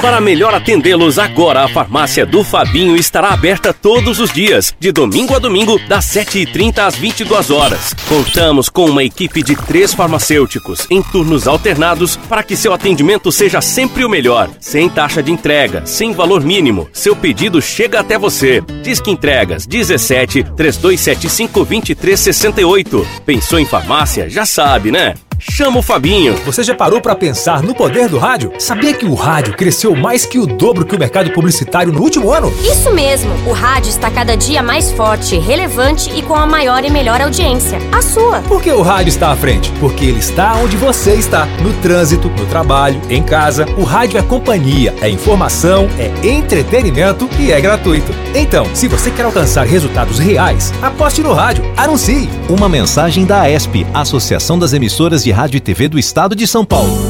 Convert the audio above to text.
Para melhor atendê-los, agora a farmácia do Fabinho estará aberta todos os dias, de domingo a domingo, das 7h30 às 22 horas. Contamos com uma equipe de 3 farmacêuticos em turnos alternados para que seu atendimento seja sempre o melhor. Sem taxa de entrega, sem valor mínimo, seu pedido chega até você. Disque Entregas 17 3275 2368. Pensou em farmácia? Já sabe, né? Chama o Fabinho. Você já parou para pensar no poder do rádio? Sabia que o rádio cresceu mais que o dobro que o mercado publicitário no último ano? Isso mesmo, o rádio está cada dia mais forte, relevante e com a maior e melhor audiência, a sua. Por que o rádio está à frente? Porque ele está onde você está, no trânsito, no trabalho, em casa. O rádio é companhia, é informação, é entretenimento e é gratuito. Então, se você quer alcançar resultados reais, aposte no rádio, anuncie. Uma mensagem da AESP, Associação das Emissoras de Rádio e TV do Estado de São Paulo.